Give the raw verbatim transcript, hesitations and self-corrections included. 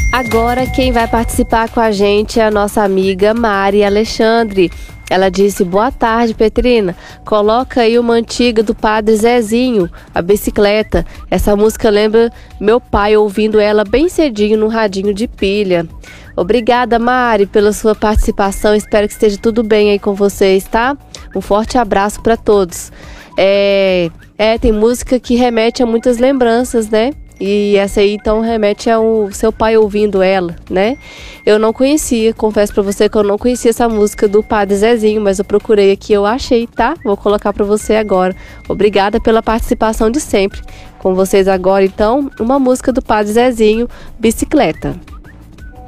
Agora quem vai participar com a gente é a nossa amiga Mari Alexandre. Ela disse: boa tarde, Petrina. Coloca aí uma antiga do Padre Zezinho, a bicicleta. Essa música lembra meu pai ouvindo ela bem cedinho no radinho de pilha. Obrigada, Mari, pela sua participação. Espero que esteja tudo bem aí com vocês, tá? Um forte abraço para todos. É, é, tem música que remete a muitas lembranças, né? E essa aí, então, remete ao seu pai ouvindo ela, né? Eu não conhecia, confesso pra você que eu não conhecia essa música do Padre Zezinho, mas eu procurei aqui, eu achei, tá? Vou colocar pra você agora. Obrigada pela participação de sempre. Com vocês agora, então, uma música do Padre Zezinho, Bicicleta.